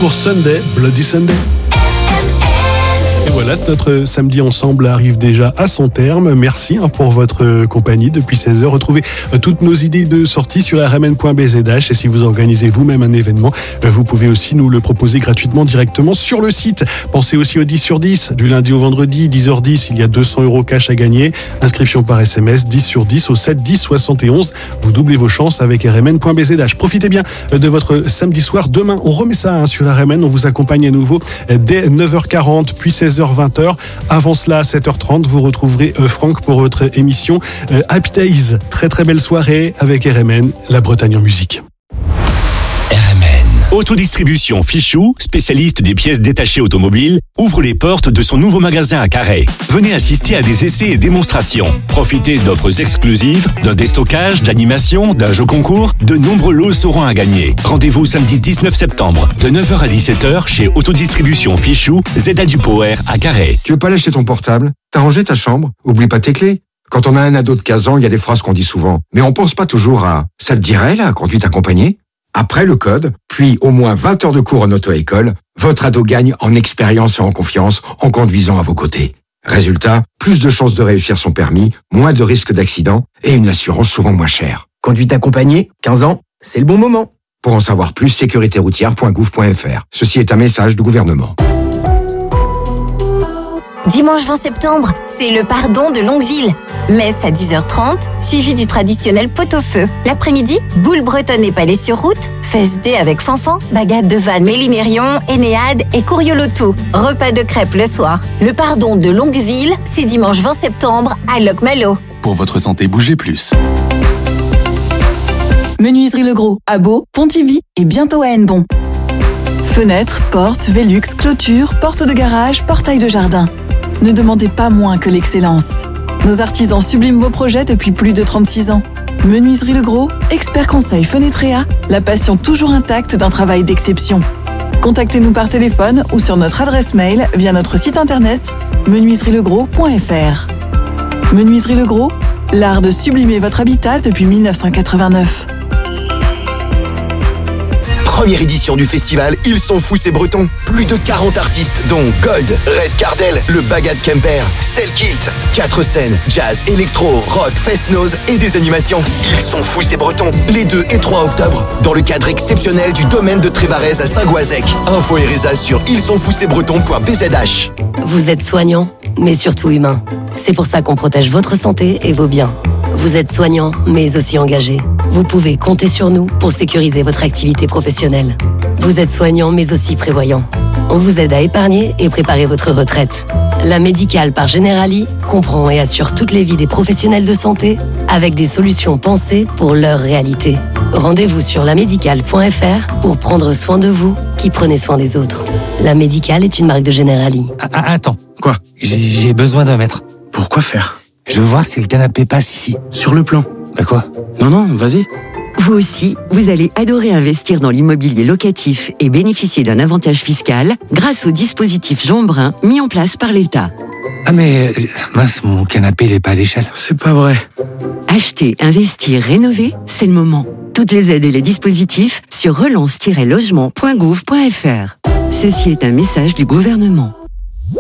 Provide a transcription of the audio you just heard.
pour Sunday, Bloody Sunday. Et voilà, notre samedi ensemble arrive déjà à son terme. Merci pour votre compagnie depuis 16h. Retrouvez toutes nos idées de sortie sur rmn.bzh. Et si vous organisez vous-même un événement, vous pouvez aussi nous le proposer gratuitement directement sur le site. Pensez aussi au 10 sur 10. Du lundi au vendredi, 10h10, il y a 200 € cash à gagner. Inscription par SMS, 10 sur 10 au 7 10 71. Vous doublez vos chances avec rmn.bzh. Profitez bien de votre samedi soir. Demain, on remet ça sur RMN. On vous accompagne à nouveau dès 9h40, puis 16h. 20h. Avant cela, à 7h30, vous retrouverez Franck pour votre émission Happy Days. Très très belle soirée avec RMN, la Bretagne en musique. RMN. Autodistribution Fichou, spécialiste des pièces détachées automobiles, ouvre les portes de son nouveau magasin à Carhaix. Venez assister à des essais et démonstrations. Profitez d'offres exclusives, d'un déstockage, d'animation, d'un jeu concours. De nombreux lots seront à gagner. Rendez-vous samedi 19 septembre, de 9h à 17h chez Autodistribution Fichou, ZA du Power à Carhaix. Tu veux pas lâcher ton portable? T'as rangé ta chambre? Oublie pas tes clés. Quand on a un ado de 15 ans, il y a des phrases qu'on dit souvent. Mais on pense pas toujours à « ça te dirait, la conduite accompagnée ?» Après le code, puis au moins 20 heures de cours en auto-école, votre ado gagne en expérience et en confiance en conduisant à vos côtés. Résultat, plus de chances de réussir son permis, moins de risques d'accident et une assurance souvent moins chère. Conduite accompagnée, 15 ans, c'est le bon moment. Pour en savoir plus, sécuritéroutière.gouv.fr. Ceci est un message du gouvernement. Dimanche 20 septembre, c'est le pardon de Longueville. Messe à 10h30, suivi du traditionnel pot-au-feu. L'après-midi, boule bretonne et palais sur route, fest day avec Fanfan, bagade de Vannes, Mélimérion, Énéade et Couriolotou. Repas de crêpes le soir. Le pardon de Longueville, c'est dimanche 20 septembre à Locmalo. Pour votre santé, bougez plus. Menuiserie Le Gros, à Beau, Pontivy et bientôt à Hennebon. Fenêtres, portes, Velux, clôtures, portes de garage, portails de jardin. Ne demandez pas moins que l'excellence. Nos artisans subliment vos projets depuis plus de 36 ans. Menuiserie Le Gros, expert conseil Fenetrea, la passion toujours intacte d'un travail d'exception. Contactez-nous par téléphone ou sur notre adresse mail via notre site internet menuiserielegros.fr. Menuiserie Le Gros, l'art de sublimer votre habitat depuis 1989. Première édition du festival Ils sont fous ces Bretons. Plus de 40 artistes dont Gold, Red Cardel, le Bagad Kemper, Selkilt. 4 scènes, jazz, électro, rock, fest-noz et des animations. Ils sont fous ces Bretons. Les 2 et 3 octobre, dans le cadre exceptionnel du domaine de Trévarez à Saint-Goazec. Info et résa sur ilssontsfouxcesbretons.bzh. Vous êtes soignant, mais surtout humain. C'est pour ça qu'on protège votre santé et vos biens. Vous êtes soignant, mais aussi engagé. Vous pouvez compter sur nous pour sécuriser votre activité professionnelle. Vous êtes soignant, mais aussi prévoyant. On vous aide à épargner et préparer votre retraite. La Médicale par Generali comprend et assure toutes les vies des professionnels de santé avec des solutions pensées pour leur réalité. Rendez-vous sur lamédicale.fr pour prendre soin de vous qui prenez soin des autres. La Médicale est une marque de Generali. Attends. Quoi? J'ai besoin d'un mètre. Pourquoi faire? Je veux voir si le canapé passe ici. Sur le plan. Bah quoi? Non, vas-y. Vous aussi, vous allez adorer investir dans l'immobilier locatif et bénéficier d'un avantage fiscal grâce au dispositif Jean Brun mis en place par l'État. Ah mais, mince, mon canapé il est pas à l'échelle. C'est pas vrai. Acheter, investir, rénover, c'est le moment. Toutes les aides et les dispositifs sur relance-logement.gouv.fr. Ceci est un message du gouvernement.